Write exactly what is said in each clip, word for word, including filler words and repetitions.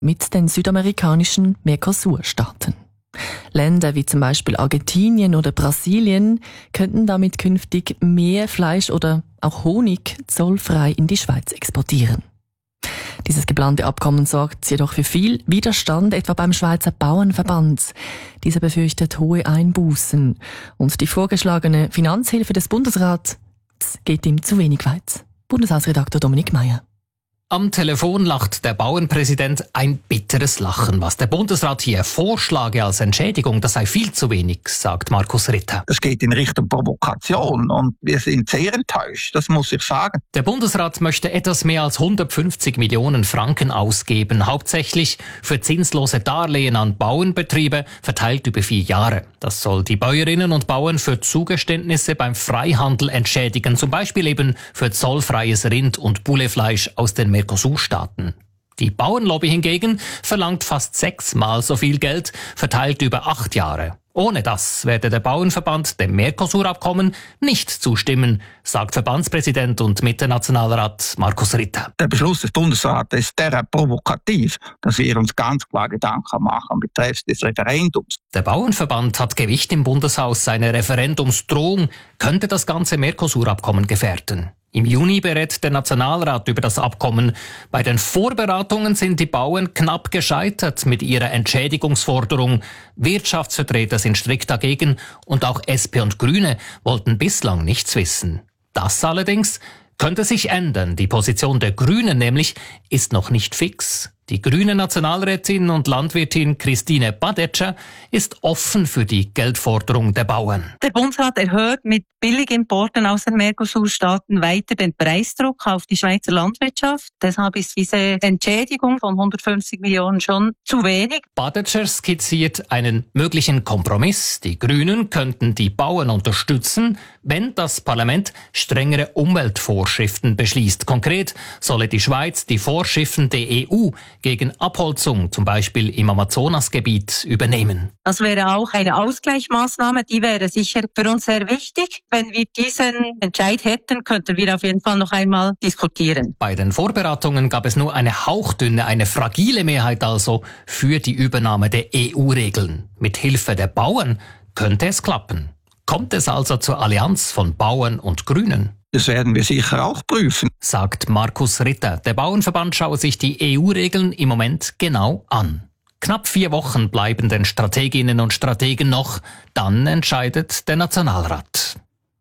mit den südamerikanischen Mercosur-Staaten. Länder wie zum Beispiel Argentinien oder Brasilien könnten damit künftig mehr Fleisch oder auch Honig zollfrei in die Schweiz exportieren. Dieses geplante Abkommen sorgt jedoch für viel Widerstand, etwa beim Schweizer Bauernverband. Dieser befürchtet hohe Einbußen. Und die vorgeschlagene Finanzhilfe des Bundesrats geht ihm zu wenig weit. Bundeshausredaktor Dominik Meyer. Am Telefon lacht der Bauernpräsident ein bitteres Lachen. Was der Bundesrat hier vorschlage als Entschädigung, das sei viel zu wenig, sagt Markus Ritter. Es geht in Richtung Provokation und wir sind sehr enttäuscht, das muss ich sagen. Der Bundesrat möchte etwas mehr als hundertfünfzig Millionen Franken ausgeben, hauptsächlich für zinslose Darlehen an Bauernbetriebe, verteilt über vier Jahre. Das soll die Bäuerinnen und Bauern für Zugeständnisse beim Freihandel entschädigen, zum Beispiel eben für zollfreies Rind- und Bullefleisch aus den Mercosur-Staaten. Die Bauernlobby hingegen verlangt fast sechsmal so viel Geld, verteilt über acht Jahre. Ohne das werde der Bauernverband dem Mercosur-Abkommen nicht zustimmen, sagt Verbandspräsident und Mitte-Nationalrat Markus Ritter. Der Beschluss des Bundesrates ist derart provokativ, dass wir uns ganz klar Gedanken machen betreffs des Referendums. Der Bauernverband hat Gewicht im Bundeshaus. Seine Referendumsdrohung könnte das ganze Mercosur-Abkommen gefährden. Im Juni berät der Nationalrat über das Abkommen. Bei den Vorberatungen sind die Bauern knapp gescheitert mit ihrer Entschädigungsforderung. Wirtschaftsvertreter sind strikt dagegen und auch S P und Grüne wollten bislang nichts wissen. Das allerdings könnte sich ändern. Die Position der Grünen nämlich ist noch nicht fix. Die grüne Nationalrätin und Landwirtin Christine Badetscher ist offen für die Geldforderung der Bauern. Der Bundesrat erhöht mit Billigimporten aus den Mercosur-Staaten weiter den Preisdruck auf die Schweizer Landwirtschaft. Deshalb ist diese Entschädigung von hundertfünfzig Millionen schon zu wenig. Badetscher skizziert einen möglichen Kompromiss. Die Grünen könnten die Bauern unterstützen, wenn das Parlament strengere Umweltvorschriften beschließt. Konkret solle die Schweiz die Vorschriften der E U gegen Abholzung, zum Beispiel im Amazonasgebiet, übernehmen. Das wäre auch eine Ausgleichsmaßnahme, die wäre sicher für uns sehr wichtig. Wenn wir diesen Entscheid hätten, könnten wir auf jeden Fall noch einmal diskutieren. Bei den Vorberatungen gab es nur eine hauchdünne, eine fragile Mehrheit also für die Übernahme der E U-Regeln. Mit Hilfe der Bauern könnte es klappen. Kommt es also zur Allianz von Bauern und Grünen? Das werden wir sicher auch prüfen, sagt Markus Ritter. Der Bauernverband schaue sich die E U-Regeln im Moment genau an. Knapp vier Wochen bleiben den Strateginnen und Strategen noch. Dann entscheidet der Nationalrat.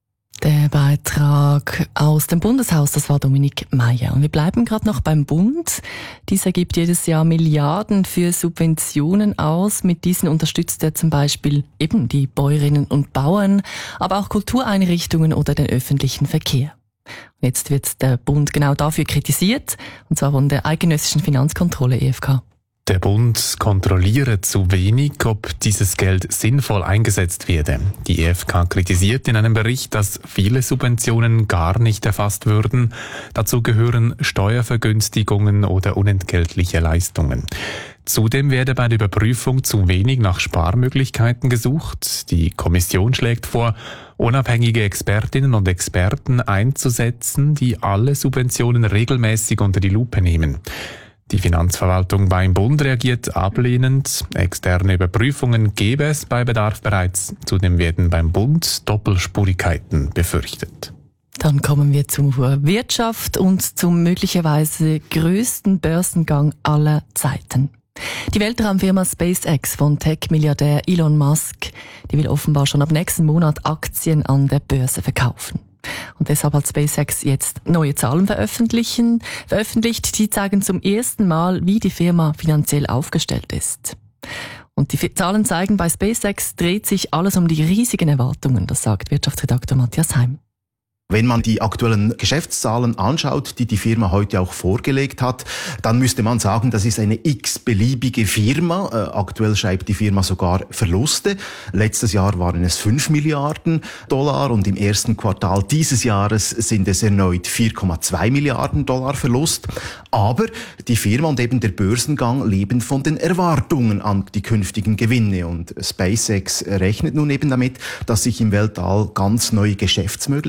Der Beitrag aus dem Bundeshaus, das war Dominik Meyer. Und wir bleiben gerade noch beim Bund. Dieser gibt jedes Jahr Milliarden für Subventionen aus. Mit diesen unterstützt er zum Beispiel eben die Bäuerinnen und Bauern, aber auch Kultureinrichtungen oder den öffentlichen Verkehr. Und jetzt wird der Bund genau dafür kritisiert, und zwar von der Eidgenössischen Finanzkontrolle E F K. Der Bund kontrolliere zu wenig, ob dieses Geld sinnvoll eingesetzt werde. Die E F K kritisiert in einem Bericht, dass viele Subventionen gar nicht erfasst würden. Dazu gehören Steuervergünstigungen oder unentgeltliche Leistungen. Zudem werde bei der Überprüfung zu wenig nach Sparmöglichkeiten gesucht. Die Kommission schlägt vor, unabhängige Expertinnen und Experten einzusetzen, die alle Subventionen regelmäßig unter die Lupe nehmen. Die Finanzverwaltung beim Bund reagiert ablehnend. Externe Überprüfungen gäbe es bei Bedarf bereits. Zudem werden beim Bund Doppelspurigkeiten befürchtet. Dann kommen wir zur Wirtschaft und zum möglicherweise größten Börsengang aller Zeiten. Die Weltraumfirma SpaceX von Tech-Milliardär Elon Musk, die will offenbar schon ab nächsten Monat Aktien an der Börse verkaufen. Und deshalb hat SpaceX jetzt neue Zahlen veröffentlichen, veröffentlicht. Die zeigen zum ersten Mal, wie die Firma finanziell aufgestellt ist. Und die Zahlen zeigen, bei SpaceX dreht sich alles um die riesigen Erwartungen, das sagt Wirtschaftsredakteur Matthias Heim. Wenn man die aktuellen Geschäftszahlen anschaut, die die Firma heute auch vorgelegt hat, dann müsste man sagen, das ist eine x-beliebige Firma. Äh, aktuell schreibt die Firma sogar Verluste. Letztes Jahr waren es fünf Milliarden Dollar und im ersten Quartal dieses Jahres sind es erneut vier Komma zwei Milliarden Dollar Verlust. Aber die Firma und eben der Börsengang leben von den Erwartungen an die künftigen Gewinne. Und SpaceX rechnet nun eben damit, dass sich im Weltall ganz neue Geschäftsmöglichkeiten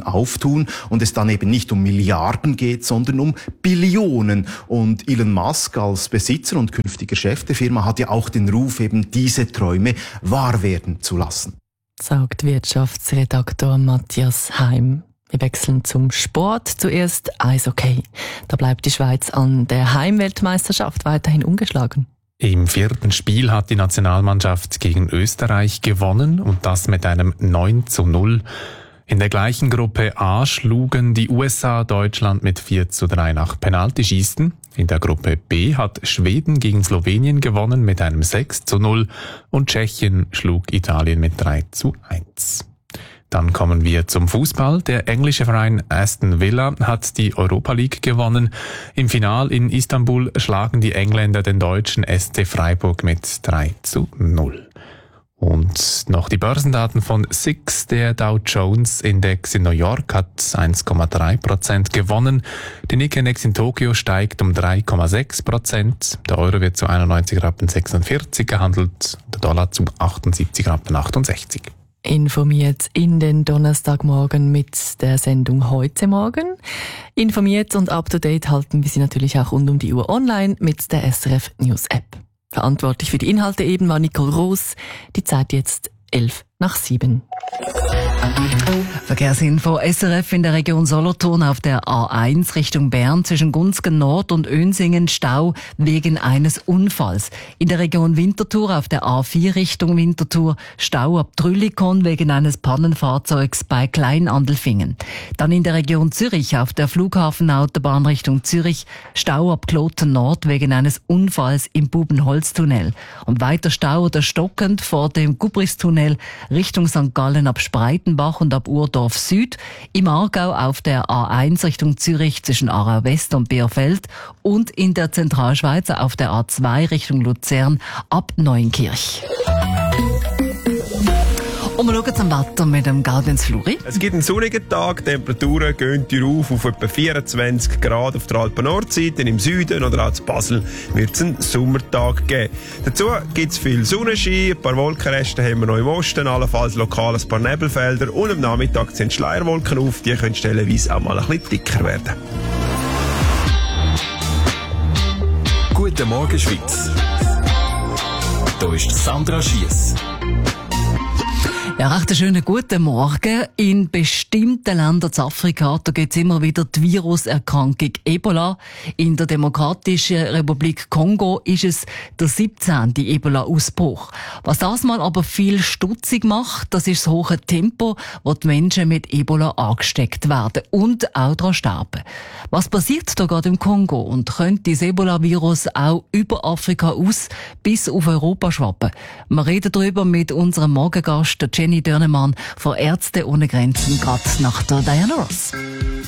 auftun und es dann eben nicht um Milliarden geht, sondern um Billionen. Und Elon Musk als Besitzer und künftiger Chef der Firma hat ja auch den Ruf, eben diese Träume wahr werden zu lassen. Sagt Wirtschaftsredaktor Matthias Heim. Wir wechseln zum Sport. Zuerst Eishockey. Da bleibt die Schweiz an der Heimweltmeisterschaft weiterhin ungeschlagen. Im vierten Spiel hat die Nationalmannschaft gegen Österreich gewonnen und das mit einem neun zu null. In der gleichen Gruppe A schlugen die U S A Deutschland mit vier zu drei nach Penaltyschießen. In der Gruppe B hat Schweden gegen Slowenien gewonnen mit einem sechs zu null und Tschechien schlug Italien mit drei zu eins. Dann kommen wir zum Fußball. Der englische Verein Aston Villa hat die Europa League gewonnen. Im Final in Istanbul schlagen die Engländer den deutschen S C Freiburg mit drei zu null. Und noch die Börsendaten von S I X. Der Dow Jones Index in New York hat eins Komma drei Prozent gewonnen. Der Nikkei Index in Tokio steigt um drei Komma sechs Prozent. Der Euro wird zu einundneunzig Rappen sechsundvierzig gehandelt. Der Dollar zu achtundsiebzig Rappen achtundsechzig. Informiert in den Donnerstagmorgen mit der Sendung Heute Morgen. Informiert und up-to-date halten wir Sie natürlich auch rund um die Uhr online mit der S R F News App. Verantwortlich für die Inhalte eben war Nicole Roos. Die Zeit jetzt elf nach sieben. Verkehrsinfo S R F in der Region Solothurn auf der A eins Richtung Bern zwischen Gunzgen Nord und Önsingen Stau wegen eines Unfalls. In der Region Winterthur auf der A vier Richtung Winterthur Stau ab Trüllikon wegen eines Pannenfahrzeugs bei Kleinandelfingen. Dann in der Region Zürich auf der Flughafenautobahn Richtung Zürich Stau ab Kloten Nord wegen eines Unfalls im Bubenholztunnel. Und weiter Stau oder stockend vor dem Gubristunnel Richtung Sankt Gallen ab Spreitenbach und ab Urdorf Süd, im Aargau auf der A eins Richtung Zürich zwischen Aarau West und Bierfeld und in der Zentralschweiz auf der A zwei Richtung Luzern ab Neunkirch. Und wir schauen zum Wetter mit dem Gaudenz Fluri. Es gibt einen sonnigen Tag, Temperaturen gehen auf auf etwa vierundzwanzig Grad auf der Alpen-Nordseite, im Süden oder auch zu Basel wird es einen Sommertag geben. Dazu gibt es viel Sonnenschein, ein paar Wolkenreste haben wir noch im Osten, allenfalls lokal ein paar Nebelfelder und am Nachmittag sind Schleierwolken auf, die können stellenweise auch mal ein bisschen dicker werden. Guten Morgen Schweiz. Hier ist Sandra Schiess. Ja, recht einen schönen guten Morgen. In bestimmten Ländern in Afrika, da gibt es immer wieder die Viruserkrankung Ebola. In der Demokratischen Republik Kongo ist es der siebzehnte Ebola-Ausbruch. Was das mal aber viel stutzig macht, das ist das hohe Tempo, wo die Menschen mit Ebola angesteckt werden und auch daran sterben. Was passiert da gerade im Kongo und könnte das Ebola-Virus auch über Afrika aus bis auf Europa schwappen? Wir reden darüber mit unserem Morgengast, Jenny Dörnemann von Ärzte ohne Grenzen, gerade nach der Diana Ross.